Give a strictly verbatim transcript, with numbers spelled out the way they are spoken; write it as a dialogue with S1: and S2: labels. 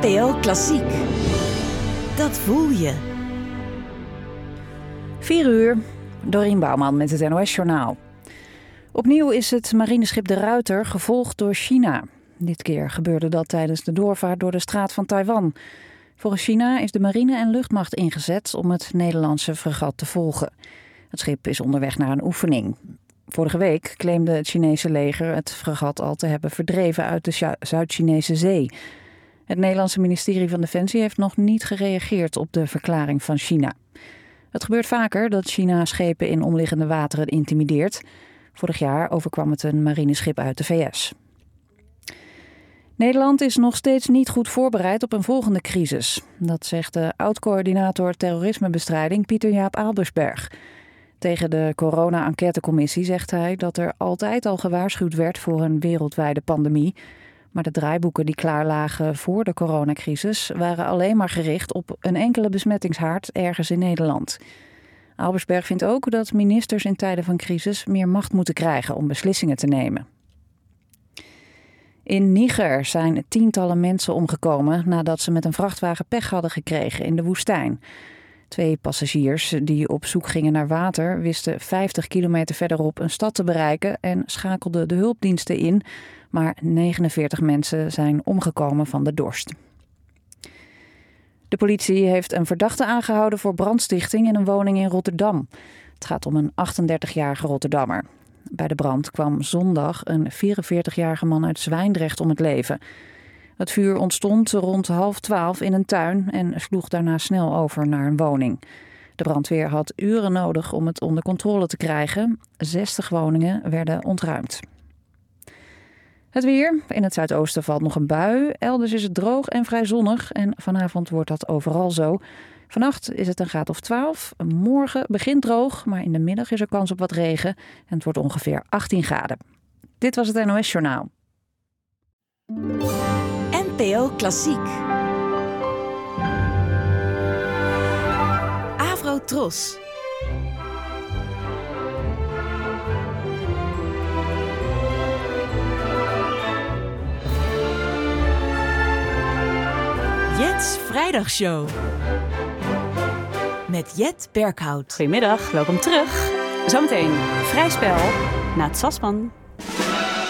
S1: N P O Klassiek. Dat voel je.
S2: vier uur, Dorien Bouwman met het N O S-journaal. Opnieuw is het marineschip De Ruiter gevolgd door China. Dit keer gebeurde dat tijdens de doorvaart door de straat van Taiwan. Volgens China is de marine en luchtmacht ingezet om het Nederlandse fregat te volgen. Het schip is onderweg naar een oefening. Vorige week claimde het Chinese leger het fregat al te hebben verdreven uit de Zuid-Chinese zee. Het Nederlandse ministerie van Defensie heeft nog niet gereageerd op de verklaring van China. Het gebeurt vaker dat China schepen in omliggende wateren intimideert. Vorig jaar overkwam het een marineschip uit de V S. Nederland is nog steeds niet goed voorbereid op een volgende crisis. Dat zegt de oud-coördinator terrorismebestrijding Pieter-Jaap Albersberg. Tegen de corona-enquêtecommissie zegt hij dat er altijd al gewaarschuwd werd voor een wereldwijde pandemie. Maar de draaiboeken die klaar lagen voor de coronacrisis waren alleen maar gericht op een enkele besmettingshaard ergens in Nederland. Albersberg vindt ook dat ministers in tijden van crisis meer macht moeten krijgen om beslissingen te nemen. In Niger zijn tientallen mensen omgekomen nadat ze met een vrachtwagen pech hadden gekregen in de woestijn. Twee passagiers die op zoek gingen naar water wisten vijftig kilometer verderop een stad te bereiken en schakelden de hulpdiensten in, maar negenenveertig mensen zijn omgekomen van de dorst. De politie heeft een verdachte aangehouden voor brandstichting in een woning in Rotterdam. Het gaat om een achtendertigjarige Rotterdammer. Bij de brand kwam zondag een vierenveertigjarige man uit Zwijndrecht om het leven. Het vuur ontstond rond half twaalf in een tuin en sloeg daarna snel over naar een woning. De brandweer had uren nodig om het onder controle te krijgen. zestig woningen werden ontruimd. Het weer. In het zuidoosten valt nog een bui. Elders is het droog en vrij zonnig en vanavond wordt dat overal zo. Vannacht is het een graad of twaalf. Morgen begint droog, maar in de middag is er kans op wat regen. En het wordt ongeveer achttien graden. Dit was het N O S-journaal.
S1: N P O Klassiek. Avro Tros. Jet's Vrijdagshow. Met Jet Berkhout.
S3: Goedemiddag, welkom terug. Zometeen vrij spel na het Sasman.